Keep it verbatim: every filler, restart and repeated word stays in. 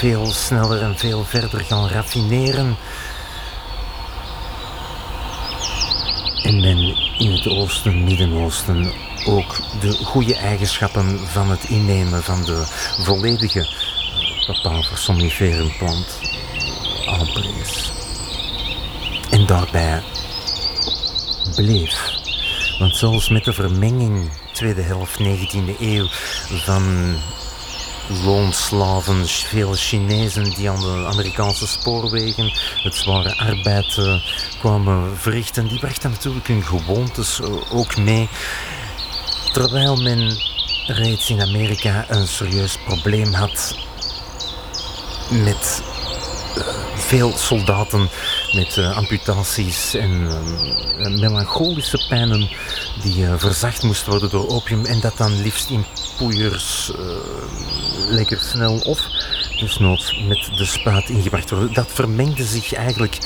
veel sneller en veel verder gaan raffineren. En men in het Oosten, Midden-Oosten ook de goede eigenschappen van het innemen van de volledige papaver somniferum plant aanprees. En daarbij bleef. Want zelfs met de vermenging, tweede helft negentiende eeuw, van loonslaven, veel Chinezen die aan de Amerikaanse spoorwegen het zware arbeid uh, kwamen verrichten, die brachten natuurlijk hun gewoontes uh, ook mee. Terwijl men reeds in Amerika een serieus probleem had met uh, veel soldaten met uh, amputaties en uh, melancholische pijnen die uh, verzacht moesten worden door opium en dat dan liefst in poeiers uh, lekker snel of desnoods met de spuit ingebracht worden. Dat vermengde zich eigenlijk